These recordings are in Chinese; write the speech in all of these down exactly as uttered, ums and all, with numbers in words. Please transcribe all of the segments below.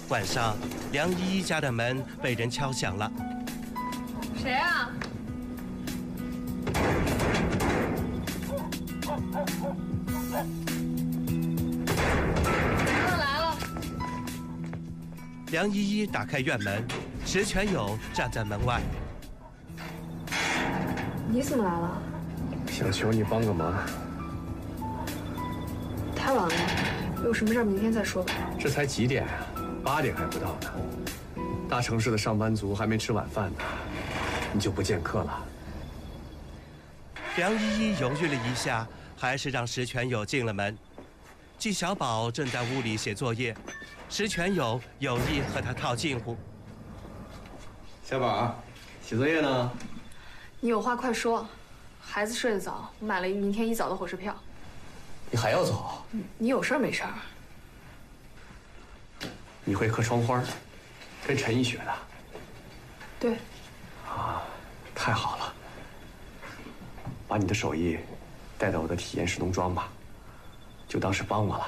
晚上，梁依依家的门被人敲响了。 谁啊？我来了。 梁依依打开院门，石全勇站在门外。 你怎么来了？ 想求你帮个忙。 太晚了，有什么事明天再说吧。 这才几点啊？八点还不到呢。大城市的上班族还没吃晚饭呢，你就不见客了？ 梁依依犹豫了一下，还是让石全友进了门。纪小宝正在屋里写作业，石全友有意和他套近乎。 小宝，写作业呢？ 你有话快说。孩子睡得早，我买了明天一早的火车票。 你还要走？ 你有事儿没事儿？ 你会刻窗花，跟陈毅学的？ 对。 啊，太好了！把你的手艺带到我的体验式农庄吧，就当是帮我了。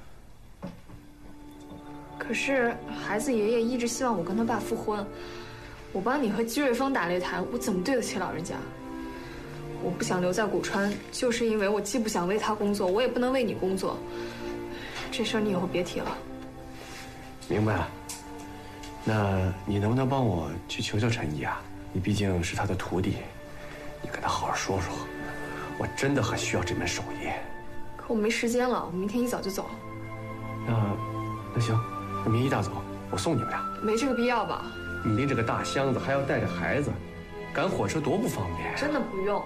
可是孩子爷爷一直希望我跟他爸复婚，我帮你和姬瑞峰打擂台，我怎么对得起老人家？我不想留在古川，就是因为我既不想为他工作，我也不能为你工作。这事儿你以后别提了。 明白了。那你能不能帮我去求求陈毅啊？你毕竟是他的徒弟，你跟他好好说说，我真的很需要这门手艺。 可我没时间了，我明天一早就走。 那那行，那明天一大早我送你们俩。 没这个必要吧？ 你拎着个大箱子，还要带着孩子，赶火车多不方便。 真的不用。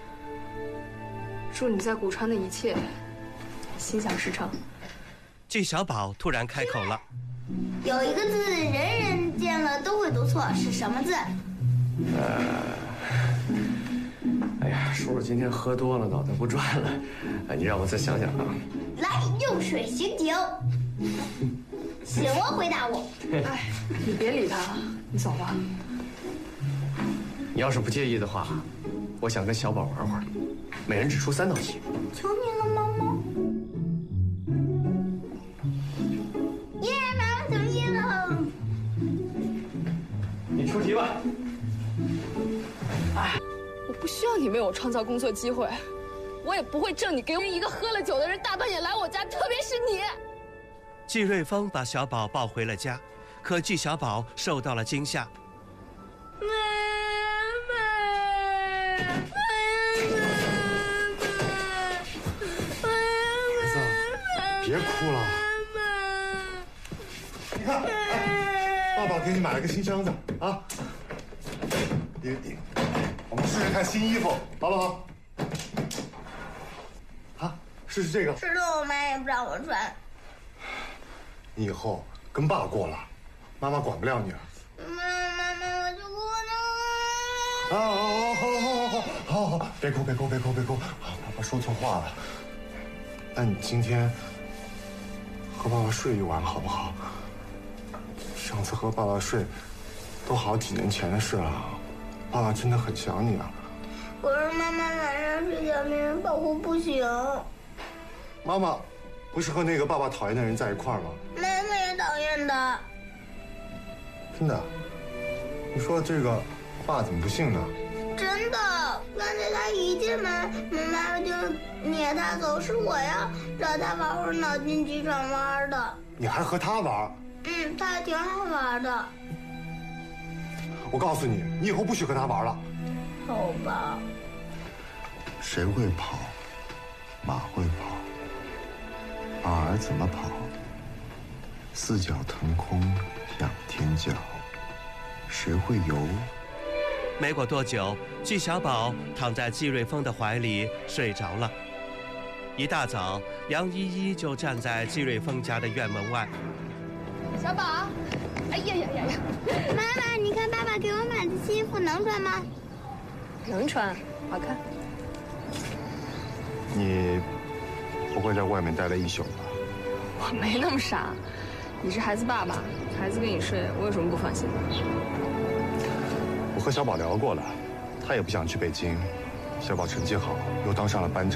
祝你在古川的一切心想事成。 纪小宝突然开口了。 有一个字，人人见了都会读错，是什么字？ 呃，哎呀，叔叔今天喝多了，脑袋不转了。哎，你让我再想想啊。 来，用水醒酒。请我回答我。 哎，你别理他了，你走吧。 你要是不介意的话，我想跟小宝玩会儿，每人只出三道题。 求你了，妈妈。耶，妈妈同意了。 你出题吧。 哎，我不需要你为我创造工作机会，我也不会挣你给我一个喝了酒的人大半夜来我家，特别是你。 纪瑞峰把小宝抱回了家，可纪小宝受到了惊吓。 妈妈， 孩子，别哭了。你看，哎，爸爸给你买了个新箱子啊。你你，我们试试看新衣服，好不好？啊，试试这个。 是的，我妈也不让我穿。 你以后跟爸过了，妈妈管不了你了。 妈妈妈，我就哭了。 啊，好好好好好好好，别哭别哭别哭别哭，啊，爸爸说错话了。那你今天和爸爸睡一晚好不好？上次和爸爸睡，都好几年前的事了，爸爸真的很想你啊。 可是妈妈晚上睡觉没人保护不行。 妈妈，不是和那个爸爸讨厌的人在一块儿吗？ 妈妈也讨厌他。 真的？你说这个，爸怎么不信呢？ 真的，刚才他一进门，妈妈就撵他走，是我要找他玩会儿脑筋急转弯的。 你还和他玩？ 嗯，他还挺好玩的。 我告诉你，你以后不许和他玩了。 好吧。 谁会跑？马会跑。马儿怎么跑？四脚腾空，仰天脚。谁会游？ 没过多久，纪小宝躺在纪瑞峰的怀里睡着了。一大早，杨依依就站在纪瑞峰家的院门外。 小宝，哎呀呀呀呀！ 妈妈，你看爸爸给我买的新衣服能穿吗？ 能穿，好看。 你不会在外面待了一宿吧？ 我没那么傻，你是孩子爸爸，孩子跟你睡，我有什么不放心的？ 我和小宝聊过了，他也不想去北京。小宝成绩好，又当上了班长。